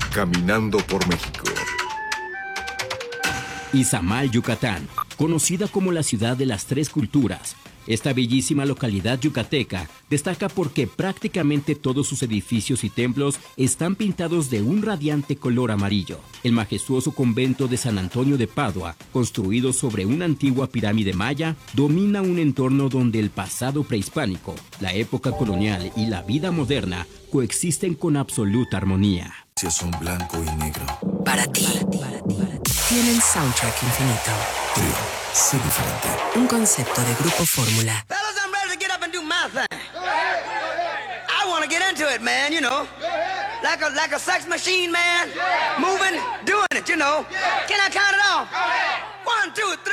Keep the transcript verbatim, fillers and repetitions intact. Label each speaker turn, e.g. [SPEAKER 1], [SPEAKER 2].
[SPEAKER 1] Caminando por México.
[SPEAKER 2] Izamal, Yucatán, conocida como la ciudad de las tres culturas. Esta bellísima localidad yucateca destaca porque prácticamente todos sus edificios y templos están pintados de un radiante color amarillo. El majestuoso convento de San Antonio de Padua, construido sobre una antigua pirámide maya, domina un entorno donde el pasado prehispánico, la época colonial y la vida moderna coexisten con absoluta armonía.
[SPEAKER 3] Si son blanco y negro.
[SPEAKER 4] Para ti, para ti, para ti. Tienen soundtrack infinito.
[SPEAKER 3] Trío, sé diferente.
[SPEAKER 4] Un concepto de Grupo Fórmula.
[SPEAKER 5] Fellas, I'm ready to get up and do my thing. I want to get into it, man, you know. Like a, like a sex machine, man. Moving, doing it, you know. Can I count it off? One, two, three.